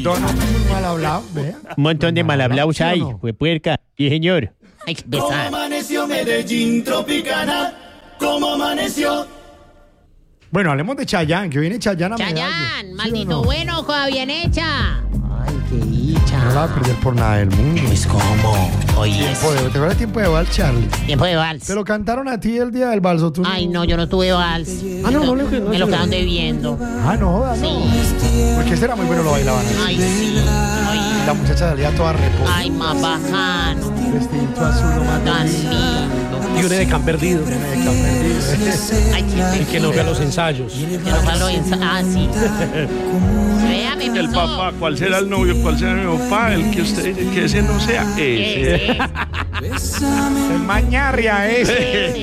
Mal hablado, vea. Un montón de mal hablados hay, ¿sí o no? puerca. Sí, señor. Hay que ¿Cómo besar. amaneció Medellín Tropicana? ¿Cómo amaneció? Bueno, hablemos de Chayanne, que viene Chayanne a Medallo. Chayán, ¿Sí maldito o no? bueno, joda bien hecha. Ay, qué No dicha. la va a perder por nada del mundo. Pues cómo. Oye, ¿Te acuerdas tiempo de Vals, Charlie? Tiempo de vals. Te lo cantaron a ti el día del vals, ¿o tú? Ay, no, yo no tuve vals. Me lo quedaron debiendo. Ah, no, joda, no. Porque ese era muy bueno, lo bailaban. Ay, sí. Ay, La muchacha salía toda reposa. ay, más bajano. Vestidito azul, lo más Tan dulce. lindo. Y un edecán perdido. Ay, qué El que no ve a los ensayos. sí. Véame, El papá, ¿cuál será el novio? ¿Cuál será mi papá? El que usted dice que ese no sea ese. El mañarria ese.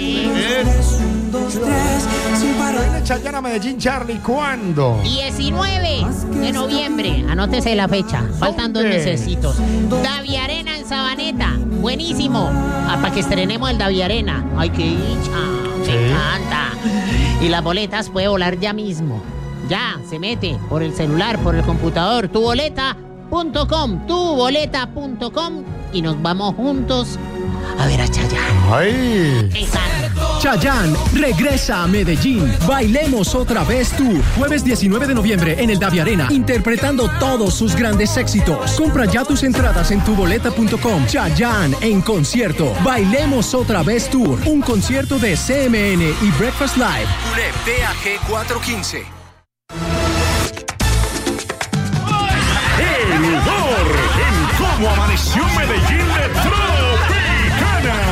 Viene Chayanne a Medellín, Charlie, ¿cuándo? 19 de noviembre, anótese la fecha, faltan 2 ¿Dónde? mesecitos. Daviarena en Sabaneta, buenísimo, para que estrenemos el Daviarena. Ay, qué dicha, me encanta. Y las boletas puede volar ya mismo, ya, se mete por el celular, por el computador, tuboleta.com, y nos vamos juntos a ver a Chayanne. Ay. Me encanta. Chayanne regresa a Medellín. Bailemos otra vez Tour. Jueves 19 de noviembre en el Daviarena, interpretando todos sus grandes éxitos. Compra ya tus entradas en tuboleta.com. Chayanne en concierto. Bailemos otra vez Tour. Un concierto de CMN y Breakfast Live. ULEP PAG 415. El humor en cómo amaneció Medellín de Tropicana.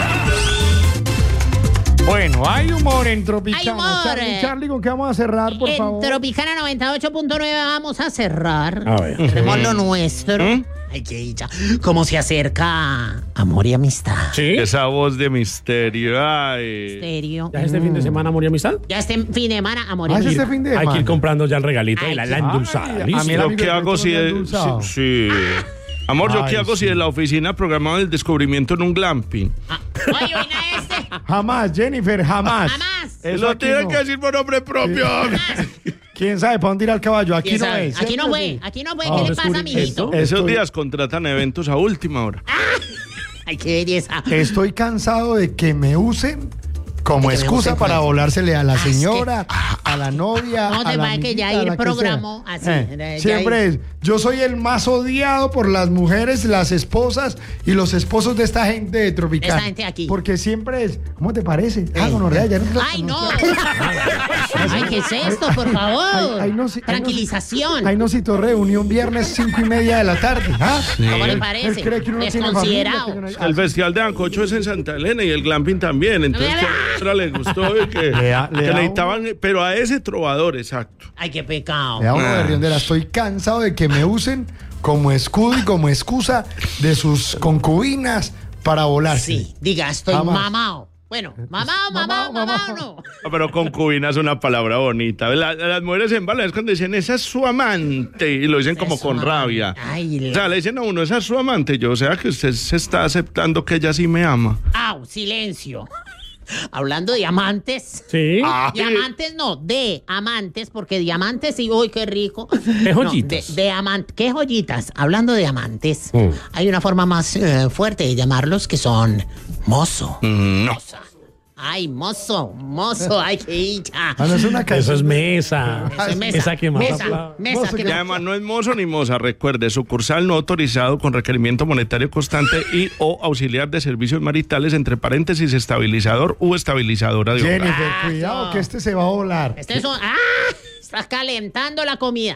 Bueno, hay humor en Tropicana. Hay humor. Charlie, ¿con qué vamos a cerrar, por En favor? Tropicana 98.9 vamos a cerrar. A ver. Tenemos lo nuestro. Ay, qué dicha. ¿Cómo se acerca amor y amistad? ¿Sí? Esa voz de misterio. Ay. Serio. ¿Ya este fin de semana, amor y amistad? Ya este fin de semana, amor y ¿Ah, es amistad. este fin de Hay que ir semana? comprando ya el regalito Ay, y la sí. endulzada. Ay, a ¿Listo? mí el ¿Yo amigo qué de hago Beto si no me ha de, endulzado. sí. Amor, ¿yo Ay, qué hago si sí. de la oficina programaba el descubrimiento en un glamping? Oye, oína este. Jamás, Jennifer, jamás. Jamás. Eso Lo aquí tienen no. que decir por nombre propio. ¿Quién sabe para dónde ir al caballo? Aquí ¿Quién no sabe? es. Aquí no ¿cierto? fue. Aquí no fue. Ah, ¿Qué le pasa, descubrimiento. mijito? Esos Estoy- días contratan eventos a última hora. Ay, qué belleza. Estoy cansado de que me usen como De que me excusa usen para como- volársele a la es que- señora, a la novia, ¿Cómo te a la parece que ya amiguita, a ir la que programó sea. así? Ya Siempre es, yo soy el más odiado por las mujeres, las esposas y los esposos de esta gente de Tropicana. Esta gente aquí. Porque siempre es, ¿cómo te parece? Ah, gonorrea, ya no Ay, no. Ay, ¿qué es esto, por favor? Ay, no, sí, ay, no, Tranquilización. Ay, no citó reunión viernes 5:30 de la tarde. ¿Ah? ¿Cómo le Él parece? cree que uno no tiene familia, Desconsiderado. que uno no- El Festival de Ancocho es en Santa Elena y el glamping también. Entonces, que a otra le gustó y que, Le da que necesitaban, pero a ese trovador, exacto. Ay, qué pecado. Le da uno de riondera. Estoy cansado de que me usen como escudo y como excusa de sus concubinas para volarse. Sí, diga, estoy Jamás. mamado. Bueno, mamado, no. Ah, pero concubina es una palabra bonita. Las mujeres en bala es cuando dicen, esa es su amante. Y lo dicen como Es su con amante. rabia. Ay, O sea, le dicen a uno, esa es su amante. Yo, o sea, que usted se está aceptando que ella sí me ama. Au, silencio. Hablando de amantes. Sí. Diamantes no, de amantes, porque diamantes sí, uy, qué rico. ¿Qué joyitas? No, de amantes, ¿qué joyitas? Hablando de amantes, Mm. hay una forma más fuerte de llamarlos que son mozo. No. Moza. Ay, mozo, ay, qué dicha. Ah, no es una Eso canción. es mesa. Eso es mesa. Esa que más Mesa, aplaude. mesa Mozo que Y no- además no es mozo ni moza, recuerde, sucursal no autorizado con requerimiento monetario constante y o auxiliar de servicios maritales, entre paréntesis, estabilizador u estabilizadora de hogar. Jennifer, cuidado que este se va a volar. Este es un... ¡Ah! Estás calentando la comida.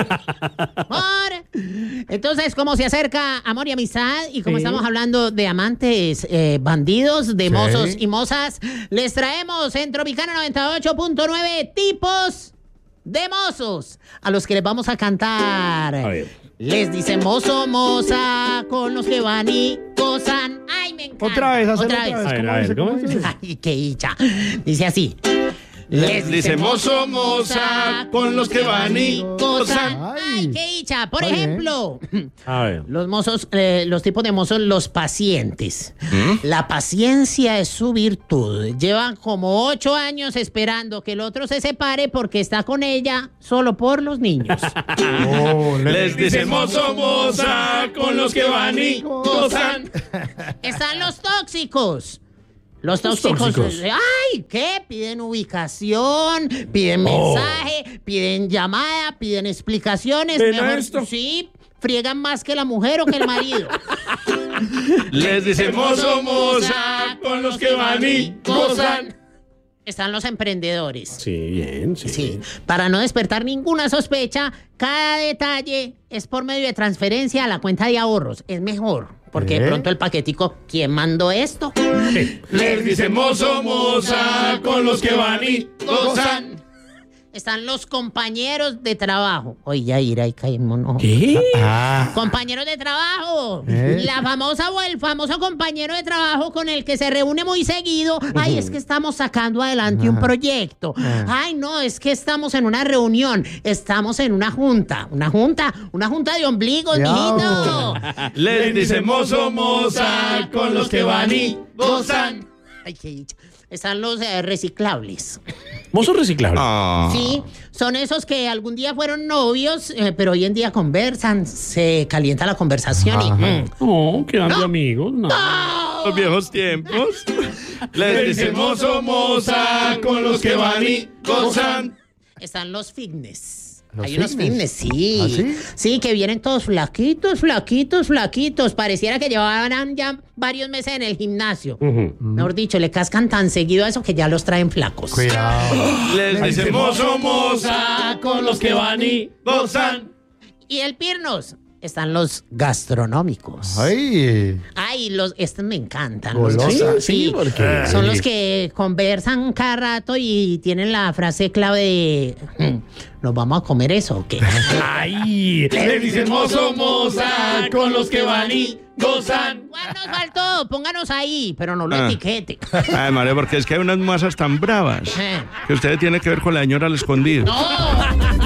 Amor. Entonces, como se acerca amor y amistad, y como Sí. estamos hablando de amantes, bandidos, de Sí. mozos y mozas, les traemos en Tropicana 98.9 tipos de mozos a los que les vamos a cantar. A ver. Les dice mozo, moza, con los que van y gozan. Ay, me encanta. Otra vez, hazlo Otra otra vez. vez. A ver, ¿Cómo a ver, dice? ¿cómo ¿Cómo dice? dice? Ay, qué dicha. Dice así. Les dice mozo, moza, con los que van y gozan. Ay, qué dicha. Por Ay, ejemplo, A ver. los mozos, los tipos de mozos, los pacientes. La paciencia es su virtud. Llevan como 8 años esperando que el otro se separe porque está con ella solo por los niños. Oh, Les dice mozo, moza, con los que van y gozan. Están los tóxicos. Los tóxicos. ¡Ay! ¿Qué? Piden ubicación, piden mensaje, piden llamada, piden explicaciones. ¿Ven Mejor, esto? sí, friegan más que la mujer o que el marido. Les dice mozo, moza, con los que van y gozan. Están los emprendedores. Sí, bien, sí. Sí, para no despertar ninguna sospecha, cada detalle es por medio de transferencia a la cuenta de ahorros. Es mejor, porque de pronto el paquetico, ¿quién mandó esto? Les dice mozo, moza, con los que van y gozan. Están los compañeros de trabajo. Oye, ya irá y caímos, ¿no? ¿Qué? Compañeros de trabajo. ¿Eh? La famosa o el famoso compañero de trabajo con el que se reúne muy seguido. Ay, es que estamos sacando adelante un proyecto. Ay, no, es que estamos en una reunión. Estamos en una junta. Una junta de ombligos, Diablo. mijito. Les dice mozo, moza, con los que van y gozan. Ay, qué dicha. Están los reciclables. Mozo reciclable. Sí, son esos que algún día fueron novios, pero hoy en día conversan. Se calienta la conversación y... No, quedan de amigos. No. Los viejos tiempos. Les dice mozo, moza, con los que van y gozan. Están los fitness. ¿Los Hay unos fitness? fitness, sí. ¿Ah, sí? Sí, que vienen todos flaquitos. Pareciera que llevaran ya varios meses en el gimnasio. Mejor dicho, le cascan tan seguido a eso que ya los traen flacos. Cuidado. Les dice mozo, moza, con los que van y gozan. Y el pirnos. Están los gastronómicos. Ay. Ay, estos me encantan. Golosa. Sí, porque- son los que conversan cada rato y tienen la frase clave de ¿nos vamos a comer eso o qué? Ay. Les dice mozo, moza, con los que van y gozan. ¿Cuál nos faltó? Pónganos ahí, pero no lo etiquete. Ay, María, porque es que hay unas masas tan bravas que usted tiene que ver con la señora al escondido. No.